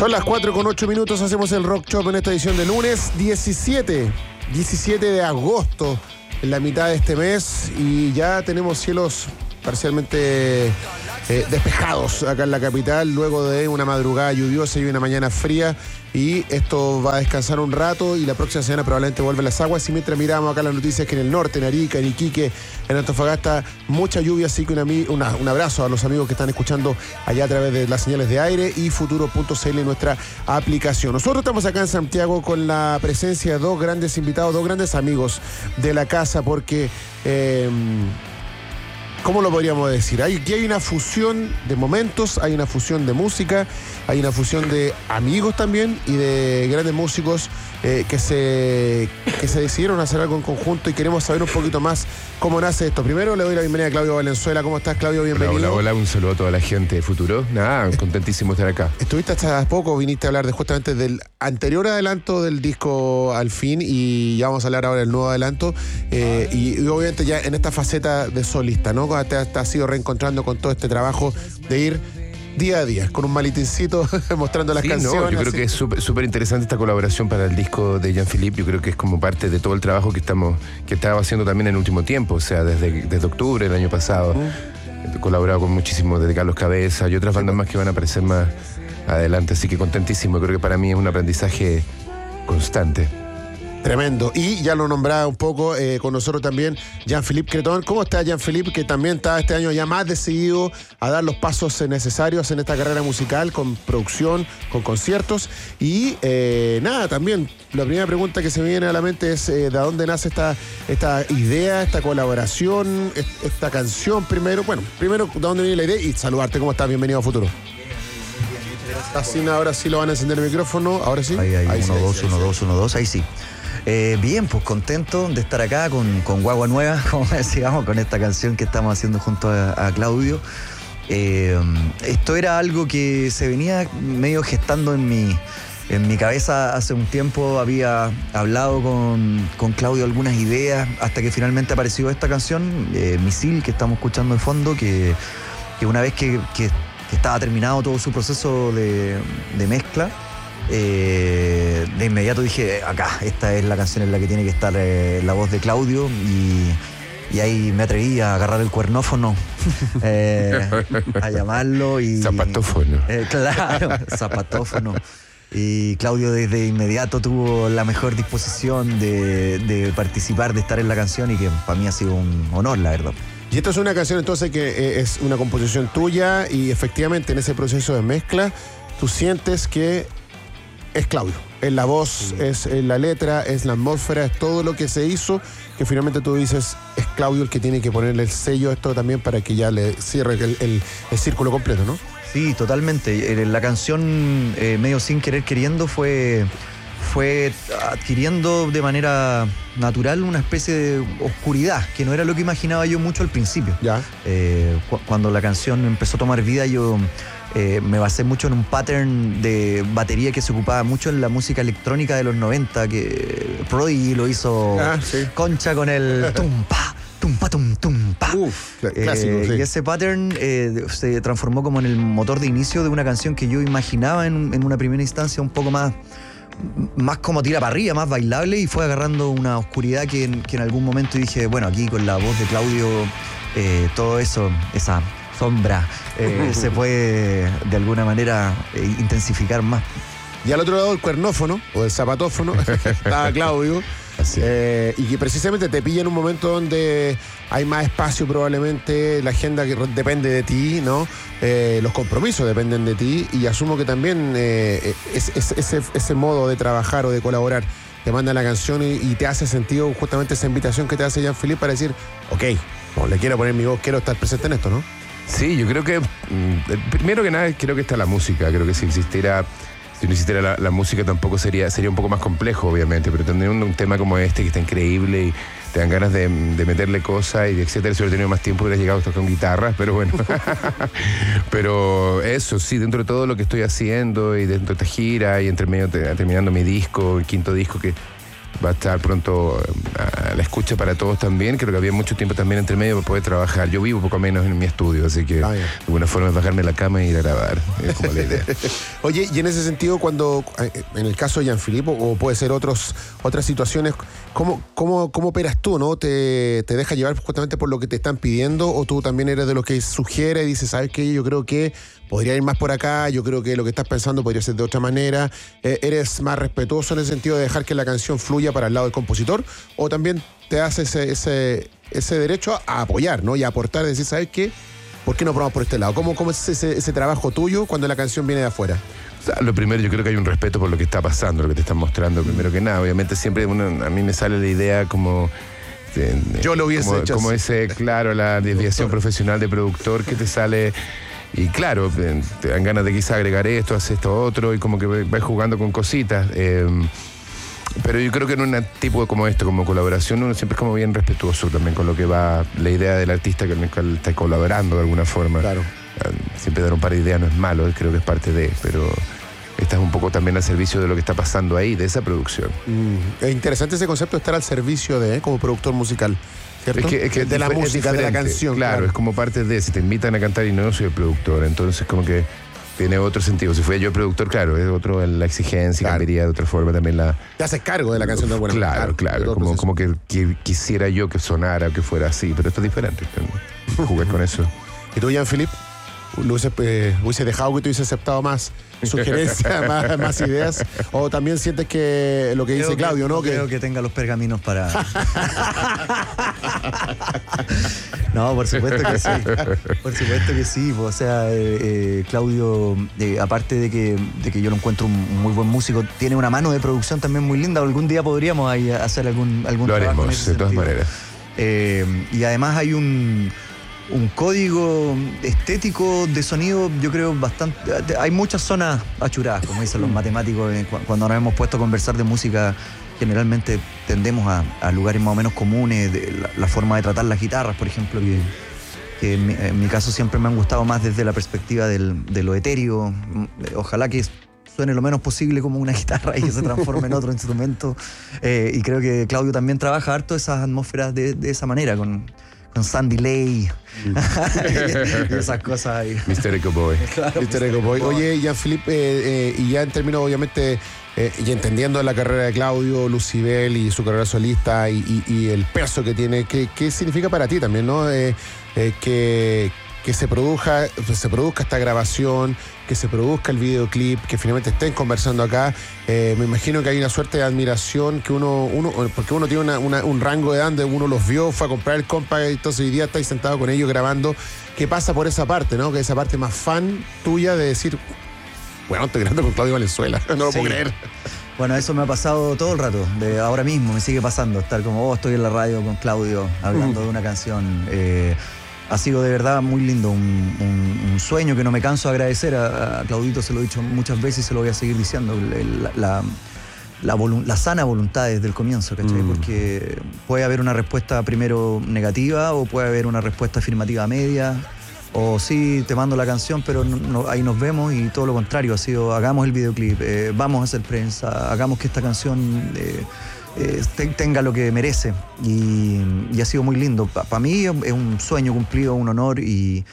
Son las 4:08, hacemos el Rock Shop en esta edición de lunes 17 de agosto, en la mitad de este mes, y ya tenemos cielos parcialmente despejados acá en la capital, luego de una madrugada lluviosa y una mañana fría, y esto va a descansar un rato y la próxima semana probablemente vuelven las aguas. Y mientras miramos acá las noticias, que en el norte, en Arica, en Iquique, en Antofagasta, mucha lluvia, así que un abrazo a los amigos que están escuchando allá a través de las señales de aire y futuro.cl, nuestra aplicación. Nosotros estamos acá en Santiago con la presencia de dos grandes invitados, dos grandes amigos de la casa, porque ¿cómo lo podríamos decir? Aquí hay una fusión de momentos, hay una fusión de música, hay una fusión de amigos también y de grandes músicos que se decidieron hacer algo en conjunto, y queremos saber un poquito más cómo nace esto. Primero le doy la bienvenida a Claudio Valenzuela. ¿Cómo estás, Claudio? Bienvenido. Hola, un saludo a toda la gente de Futuro. Contentísimo de estar acá. Estuviste hasta poco, viniste a hablar justamente del anterior adelanto del disco Al Fin, y ya vamos a hablar ahora del nuevo adelanto, y obviamente ya en esta faceta de solista, ¿no? Te has ido reencontrando con todo este trabajo de ir día a día, con un maletincito mostrando las canciones. Yo creo que es súper interesante esta colaboración para el disco de Jean-Philippe. Yo creo que es como parte de todo el trabajo que estaba haciendo también en el último tiempo, o sea, desde octubre del año pasado. He colaborado con muchísimos, desde Carlos Cabeza y otras bandas más que van a aparecer más adelante, así que contentísimo. Creo que para mí es un aprendizaje constante. Tremendo. Y ya lo nombraba un poco con nosotros también Jean-Philippe Cretón. ¿Cómo está Jean-Philippe, que también está este año ya más decidido a dar los pasos necesarios en esta carrera musical, con producción, con conciertos? Y también la primera pregunta que se me viene a la mente es ¿de dónde nace esta idea, esta colaboración, esta canción? Primero, ¿de dónde viene la idea? Y saludarte. ¿Cómo estás? Bienvenido a Futuro. Así, ahora sí lo van a encender el micrófono. Ahora sí. Ahí 1, 2, ahí sí. Bien, pues contento de estar acá con Guagua Nueva, como decíamos, con esta canción que estamos haciendo junto a Claudio. Esto era algo que se venía medio gestando en mi cabeza hace un tiempo. Había hablado con Claudio algunas ideas, hasta que finalmente apareció esta canción, Misil, que estamos escuchando de fondo, que una vez que estaba terminado todo su proceso de mezcla, de inmediato dije, acá, esta es la canción en la que tiene que estar la voz de Claudio, y ahí me atreví a agarrar el cuernófono, a llamarlo. Zapatófono. Claro, zapatófono. Y Claudio desde inmediato tuvo la mejor disposición de participar, de estar en la canción, y que para mí ha sido un honor, la verdad. Y esta es una canción entonces que es una composición tuya, y efectivamente en ese proceso de mezcla tú sientes que es Claudio, es la voz, es la letra, es la atmósfera, es todo lo que se hizo, que finalmente tú dices, es Claudio el que tiene que ponerle el sello a esto también, para que ya le cierre el círculo completo, ¿no? Sí, totalmente. La canción, medio sin querer queriendo, fue adquiriendo de manera natural una especie de oscuridad, que no era lo que imaginaba yo mucho al principio. Ya. Cuando la canción empezó a tomar vida, yo me basé mucho en un pattern de batería que se ocupaba mucho en la música electrónica de los 90, que Prodigy lo hizo Concha con el tumpa, tumpa, tum, tumpa. Clásico, sí. Y ese pattern se transformó como en el motor de inicio de una canción que yo imaginaba en una primera instancia un poco más como tira para arriba, más bailable, y fue agarrando una oscuridad que en algún momento dije, bueno, aquí con la voz de Claudio, todo eso, esa sombra, se puede de alguna manera intensificar más. Y al otro lado, el cuernófono o el zapatófono estaba Claudio. Y que precisamente te pilla en un momento donde hay más espacio, probablemente la agenda que depende de ti, ¿no? Los compromisos dependen de ti, y asumo que también ese modo de trabajar o de colaborar te manda la canción y te hace sentido justamente esa invitación que te hace Jean-Philippe para decir, ok, le quiero poner mi voz, quiero estar presente en esto, ¿no? Sí, yo creo que primero que nada creo que está la música. Creo que si no existiera la música tampoco sería un poco más complejo, obviamente, pero tener un tema como este que está increíble y te dan ganas de meterle cosas y etcétera. Si hubiera tenido más tiempo hubiera llegado a tocar con guitarras, pero bueno. Pero eso, sí, dentro de todo lo que estoy haciendo y dentro de esta gira y entre medio terminando mi disco, el quinto disco, que va a estar pronto a la escucha para todos también. Creo que había mucho tiempo también entre medio para poder trabajar. Yo vivo poco menos en mi estudio, así que de alguna forma es bajarme la cama e ir a grabar. Es como la idea. Oye, y en ese sentido, cuando, en el caso de Jean-Philippe, o puede ser otras situaciones, ¿cómo operas tú, no? ¿Te dejas llevar justamente por lo que te están pidiendo, o tú también eres de los que sugiere y dices, ¿sabes qué? Yo creo que podría ir más por acá, yo creo que lo que estás pensando podría ser de otra manera? ¿Eres más respetuoso en el sentido de dejar que la canción fluya para el lado del compositor, o también te haces ese derecho a apoyar, ¿no? Y a aportar, decir, ¿sabes qué? ¿Por qué no probamos por este lado? ¿Cómo es ese trabajo tuyo cuando la canción viene de afuera? O sea, lo primero, yo creo que hay un respeto por lo que está pasando, lo que te están mostrando, primero que nada. Obviamente siempre a mí me sale la idea como... yo lo hubiese hecho como así. Claro, la desviación profesional de productor que te sale... Y claro, te dan ganas de quizá agregar esto, hacer esto otro, y como que vas jugando con cositas. Pero yo creo que en un tipo como esto, como colaboración, uno siempre es como bien respetuoso también con lo que va, la idea del artista con el cual está colaborando de alguna forma. Claro. Siempre dar un par de ideas no es malo, creo que es parte de, pero estás un poco también al servicio de lo que está pasando ahí, de esa producción. Es interesante ese concepto de estar al servicio de, como productor musical, ¿cierto? Es que de la música, de la canción. Claro, es como parte de, si te invitan a cantar y no soy el productor, entonces como que tiene otro sentido. Si fuera yo el productor, claro, es otro la exigencia, claro. Cambiaría de otra forma también la... Te haces cargo de la canción de alguna manera. Claro, como que quisiera yo que sonara, que fuera así, pero esto es diferente, jugar con eso. ¿Y tú, Jean-Philippe? ¿Hubiese dejado que tú hubiese aceptado más sugerencias, más ideas? ¿O también sientes que lo que dice Claudio, no? Creo que tenga los pergaminos para... No, por supuesto que sí. Por supuesto que sí. O sea, Claudio, aparte de que yo lo encuentro un muy buen músico, tiene una mano de producción también muy linda. Algún día podríamos ahí hacer algún lo trabajo haremos, de todas maneras. Y además hay un código estético de sonido, yo creo, bastante... Hay muchas zonas achuradas, como dicen los matemáticos. Cuando nos hemos puesto a conversar de música, generalmente tendemos a lugares más o menos comunes, la forma de tratar las guitarras, por ejemplo, que en mi caso siempre me han gustado más desde la perspectiva de lo etéreo. Ojalá que suene lo menos posible como una guitarra y que se transforme en otro instrumento. Y creo que Claudio también trabaja harto esas atmósferas de esa manera, con Sandy Lay y esas cosas ahí. Mr. Echo Boy. Claro, Mr. Echo Boy. Oye, Jean-Philippe, y ya en términos, obviamente, y entendiendo la carrera de Claudio, Lucibel y su carrera solista y el peso que tiene, ¿qué significa para ti también, no? Que se produzca esta grabación, que se produzca el videoclip, que finalmente estén conversando acá. Me imagino que hay una suerte de admiración que uno porque uno tiene un rango de edad donde uno los vio, fue a comprar el compact, entonces hoy día estáis sentados con ellos grabando. ¿Qué pasa por esa parte, no? Que esa parte más fan tuya de decir, bueno, estoy grabando con Claudio Valenzuela, no lo puedo creer. Bueno, eso me ha pasado todo el rato, de ahora mismo me sigue pasando, estar como, estoy en la radio con Claudio hablando de una canción. Ha sido de verdad muy lindo, un sueño que no me canso de agradecer. A Claudito se lo he dicho muchas veces y se lo voy a seguir diciendo. La sana voluntad desde el comienzo, ¿cachai? Porque puede haber una respuesta primero negativa o puede haber una respuesta afirmativa media. O sí, te mando la canción, pero ahí nos vemos, y todo lo contrario. Ha sido, hagamos el videoclip, vamos a hacer prensa, hagamos que esta canción... tenga lo que merece, y ha sido muy lindo. Para mí es un sueño cumplido, un honor, y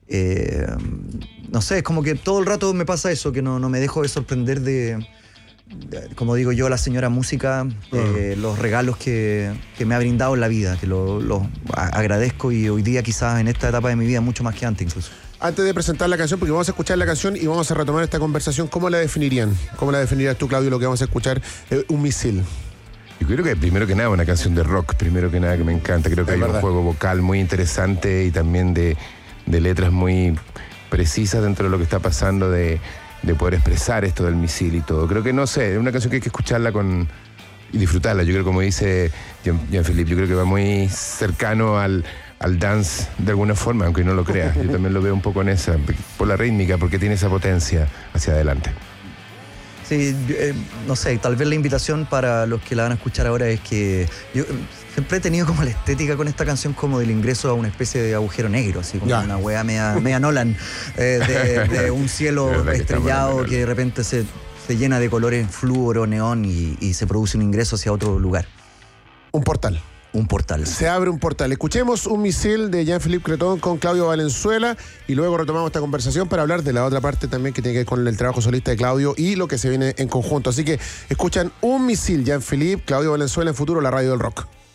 no sé, es como que todo el rato me pasa eso, que no me dejo de sorprender de como digo yo, la señora música, los regalos que me ha brindado en la vida, que los agradezco, y hoy día quizás en esta etapa de mi vida mucho más que antes incluso. Antes de presentar la canción, porque vamos a escuchar la canción y vamos a retomar esta conversación, ¿cómo la definirían? ¿Cómo la definirías tú, Claudio, lo que vamos a escuchar? Un misil. Yo creo que primero que nada una canción de rock, primero que nada, que me encanta. Creo que hay un juego vocal muy interesante y también de letras muy precisas dentro de lo que está pasando, de poder expresar esto del misil y todo. Creo que, no sé, es una canción que hay que escucharla y disfrutarla. Yo creo, como dice Jean-Philippe, yo creo que va muy cercano al dance de alguna forma, aunque no lo creas. Yo también lo veo un poco en esa, por la rítmica, porque tiene esa potencia hacia adelante. Sí, no sé, tal vez la invitación para los que la van a escuchar ahora es que yo siempre he tenido como la estética con esta canción como del ingreso a una especie de agujero negro, así como una weá media Nolan, de un cielo estrellado que de repente se se llena de colores flúoro, neón y se produce un ingreso hacia otro lugar. Un portal. Un portal. Se abre un portal. Escuchemos Un misil de Jean-Philippe Cretón con Claudio Valenzuela y luego retomamos esta conversación para hablar de la otra parte también que tiene que ver con el trabajo solista de Claudio y lo que se viene en conjunto. Así que escuchan Un misil, Jean-Philippe, Claudio Valenzuela, en Futuro, la radio del rock.